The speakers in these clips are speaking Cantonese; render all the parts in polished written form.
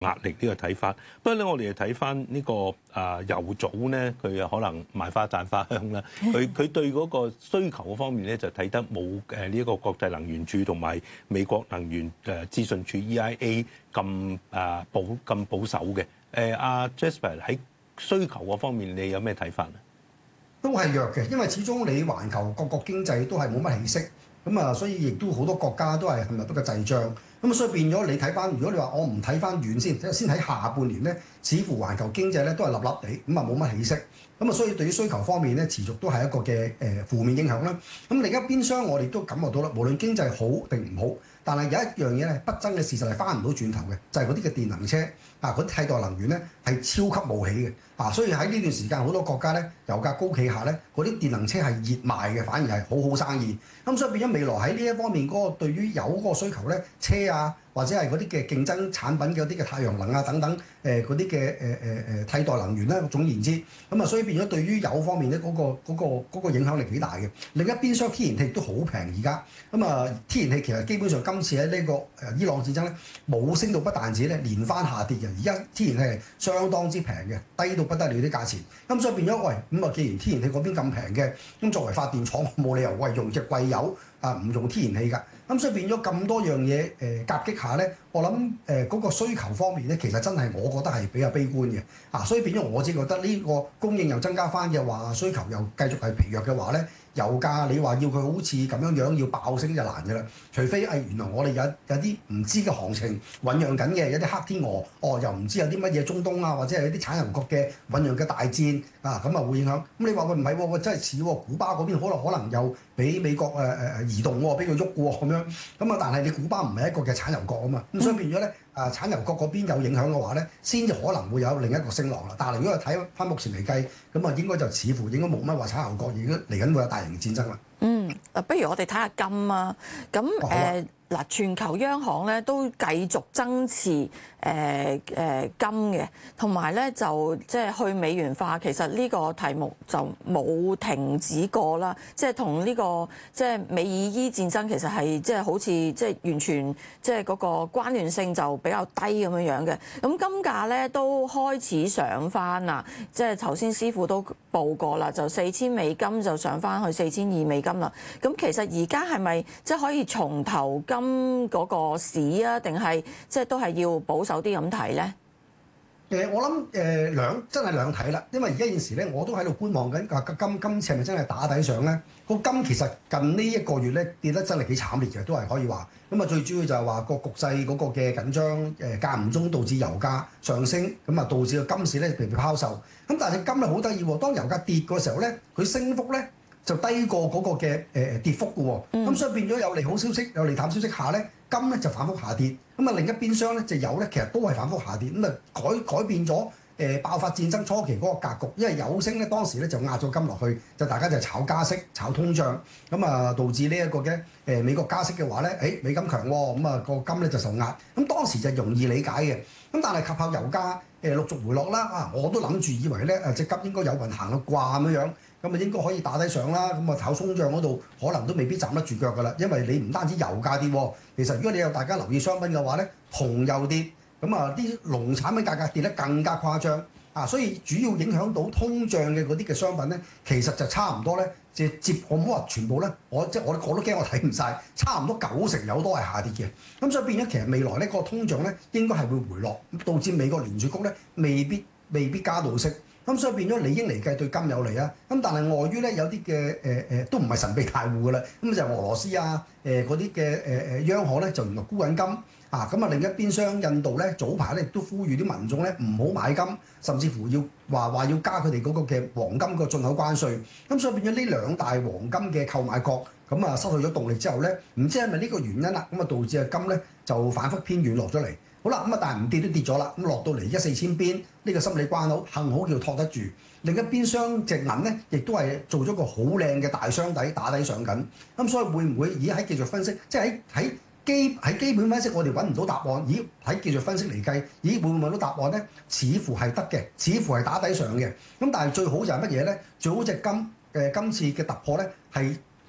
壓力呢個睇法。不過咧，我哋睇翻呢個油組咧，佢可能賣花讚花香啦。佢對嗰個需求方面咧，就睇得冇呢一個國際能源署同埋美國能源資訊署 EIA 咁保守嘅。阿 Jasper 喺需求嗰方面，你有咩睇法啊？ 都係弱嘅，因為始終你環球各國經濟都係冇乜起色，咁啊，所以亦都好多國家都係陷入一個滯脹，咁所以變咗你睇翻，如果你話我唔睇翻遠先睇下半年咧，似乎環球經濟咧都係立立地，咁啊冇乜起色，咁啊所以對於需求方面咧，持續都係一個嘅負面影響啦。咁另一邊廂我哋都感覺到啦，無論經濟好定唔好，但係有一樣嘢咧不爭嘅事實係翻唔到轉頭嘅，就係嗰啲嘅電能車啊，嗰啲替代能源咧係超級冒起嘅。所以喺呢段時間，好多國家咧油價高企下咧，嗰啲電能車係熱賣嘅，反而係好好生意。咁所以變咗未來喺呢一方面嗰個對於油嗰個需求咧，車啊或者係嗰啲嘅競爭產品嘅嗰啲嘅太陽能啊等等，嗰啲嘅替代能源咧，總言之，咁啊所以變咗對於油方面咧嗰個影響力幾大嘅。另一邊廂天然氣都好平而家，咁啊天然氣其實基本上今次喺呢個伊朗戰爭咧冇升到不但止咧，連番下跌嘅。而家天然氣係相當之平嘅，低到不得了啲價錢，咁所以變咗喂，咁啊既然天然氣嗰邊咁平嘅，咁作為發電廠冇理由用隻貴油啊，唔用天然氣㗎，咁所以變咗咁多樣嘢夾擊下咧，我諗嗰個需求方面咧，其實真係我覺得係比較悲觀嘅，所以變咗我只覺得呢個供應又增加翻嘅話，需求又繼續係疲弱嘅話咧，油價你話要佢好似咁樣要爆升就難嘅啦，除非原來我哋有啲唔知嘅行情醖釀緊嘅，有啲黑天鵝，又唔知有啲乜嘢中東啊，或者係有啲產油國嘅醖釀嘅大戰啊，咁啊會影響。咁你話喂唔係喎，真係似喎，古巴嗰邊可能又俾美國移動喎，俾佢喐喎咁樣。咁啊，但係你古巴唔係一個嘅產油國啊嘛，咁所以變咗咧產油國嗰邊有影響嘅話咧，先至可能會有另一個升浪啦。但係如果係睇翻目前嚟計，咁啊應該就似乎應該冇乜話產油國已經嚟緊會有大型戰爭啦。 不如我哋睇下金啊，咁全球央行咧都繼續增持金嘅，同埋咧就即係去美元化，其實呢個題目就冇停止過啦。即係同呢個即係美以伊戰爭，其實係即係好似即係完全即係嗰個關聯性就比較低咁樣嘅。咁金價咧都開始上翻啦，即係頭先師傅都報過啦，就$4000就上翻去$4200啦。咁其實而家係咪即係可以重投金嗰個市啊？定係即係都係要保守啲咁睇咧？ 我諗真係兩睇啦，因為而家現時咧，我都喺度觀望緊今次係咪真係打底上咧？個金其實近呢一個月咧跌得真係幾慘烈嘅，都係可以話。咁啊最主要就係話個局勢嗰個嘅緊張間唔中導致油價上升，咁啊導致個金市咧被拋售。咁但係金咧好得意喎，當油價跌嘅時候咧，佢升幅咧就低過嗰個嘅跌幅嘅喎。咁所以變咗有利好消息、有利淡消息下咧，金咧就反覆下跌。咁啊另一邊廂咧就油咧其實都係反覆下跌。咁啊改變咗爆發戰爭初期嗰個格局，因為油升咧當時咧就壓咗金落去，就大家就炒加息、炒通脹，咁啊導致呢一個嘅美國加息嘅話咧，美金強喎，咁啊個金咧就受壓。咁當時就容易理解嘅。咁但係及後油價陸續回落啦，我都諗住以為咧隻金應該有運行啦啩咁樣。咁啊應該可以打低上啦，咁啊炒通脹嗰度可能都未必站得住腳㗎啦，因為你唔單止油價跌，其實如果你有大家留意商品嘅話咧，銅又跌，咁啊啲農產品價格跌得更加誇張啊，所以主要影響到通脹嘅嗰啲嘅商品咧，其實就差唔多咧，我唔好話全部咧，我都驚我睇唔晒，差唔多90%有多係下跌嘅，咁所以變咗其實未來咧個通脹咧應該係會回落，導致美國聯儲局咧未必加到息。咁所以變咗理應嚟計對金有利啊！咁但係礙於咧有啲嘅都唔係神秘大戶㗎啦，咁就係俄羅斯啊嗰啲嘅央行咧就原來沽緊金啊！咁啊另一邊廂印度咧早排咧亦都呼籲啲民眾咧唔好買金，甚至乎要話要加佢哋嗰個嘅黃金個進口關稅。咁所以變咗呢兩大黃金嘅購買國，咁啊失去咗動力之後咧，唔知係咪呢個原因啦？咁啊導致金咧就反覆偏軟落咗嚟。好啦，咁啊，但係唔跌都跌咗啦，咁落到嚟4000邊呢個心理關口，幸好叫托得住。另一邊廂隻銀咧，亦都係做咗個好靚嘅大箱底打底上緊。咁所以會唔會喺技術分析，即係喺基本分析，我哋揾唔到答案。喺技術分析嚟計，會唔會揾到答案咧？似乎係得嘅，似乎係打底上嘅。咁但係最好就係乜嘢咧？最好隻金今次嘅突破咧係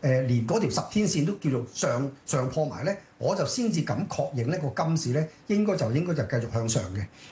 連嗰條10天線都叫做上破埋咧，我就先至敢確認呢個金市咧應該就繼續向上嘅。